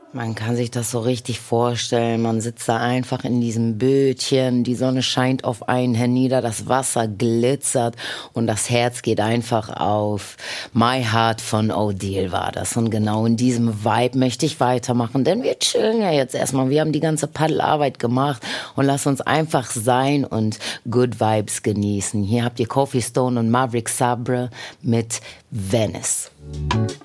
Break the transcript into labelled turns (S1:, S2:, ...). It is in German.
S1: Man kann sich das so richtig vorstellen. Man sitzt da einfach in diesem Bötchen, die Sonne scheint auf einen hernieder, das Wasser glitzert und das Herz geht einfach auf. My Heart von Odile war das. Und genau in diesem Vibe möchte ich weitermachen, denn wir chillen ja jetzt erstmal. Wir haben die ganze Paddelarbeit gemacht und lass uns einfach sein und Good Vibes genießen. Hier habt ihr Kofi Stone und Maverick Sabre mit Venice.